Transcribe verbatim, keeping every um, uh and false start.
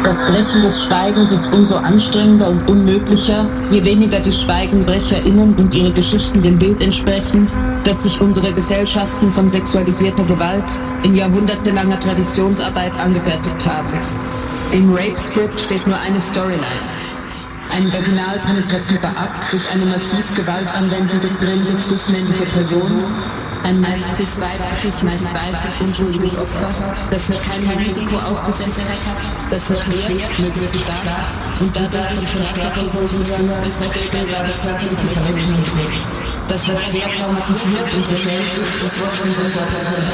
Das Brechen des Schweigens ist umso anstrengender und unmöglicher, je weniger die SchweigenbrecherInnen und ihre Geschichten dem Bild entsprechen, das sich unsere Gesellschaften von sexualisierter Gewalt in jahrhundertelanger Traditionsarbeit angefertigt haben. Im Rape-Script steht nur eine Storyline. Ein vaginal penetrativer Akt durch eine massiv gewaltanwendende, fremde, cis-männliche Person, ein meist cis-weibliches, meist weißes, unschuldiges Opfer, das sich keinem Risiko ausgesetzt hat, das sich wehrt, möglichst stark, und dadurch von strafrechtlichen Feststellbare körperliche Verletzungen trägt. Das wird schwer traumatisiert und gefällt und trotzdem